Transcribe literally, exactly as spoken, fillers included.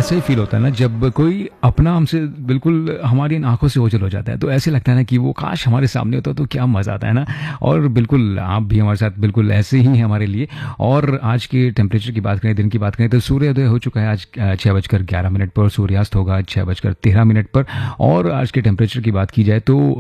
ऐसा ही फ़ील होता है ना जब कोई अपना हमसे बिल्कुल हमारी इन आँखों से ओझल हो जाता है, तो ऐसे लगता है ना कि वो काश हमारे सामने होता तो क्या मज़ा आता है ना। और बिल्कुल आप भी हमारे साथ बिल्कुल ऐसे ही हैं हमारे लिए। और आज के टेम्परेचर की बात करें, दिन की बात करें तो सूर्योदय हो चुका है आज अ, छह बजकर ग्यारह मिनट पर, सूर्यास्त होगा छह बजकर तेरह मिनट पर। और आज के टेम्परेचर की बात की जाए तो